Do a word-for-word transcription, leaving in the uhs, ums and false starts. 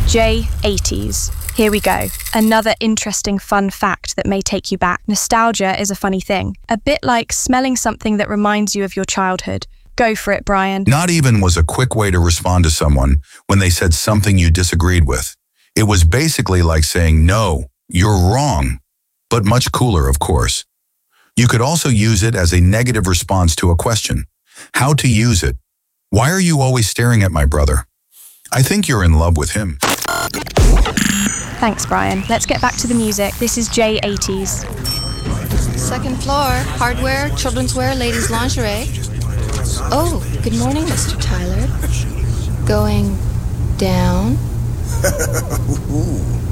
J eighties. Here we go. Another interesting fun fact that may take you back. Nostalgia is a funny thing. A bit like smelling something that reminds you of your childhood. Go for it, Brian. Not even was a quick way to respond to someone when they said something you disagreed with. It was basically like saying, no, you're wrong, but much cooler, of course. You could also use it as a negative response to a question. How to use it. Why are you always staring at my brother? I think you're in love with him. Thanks, Brian. Let's get back to the music. This is J eighties. Second floor, hardware, children's wear, ladies' lingerie. Oh, good morning, Mister Tyler. Going down?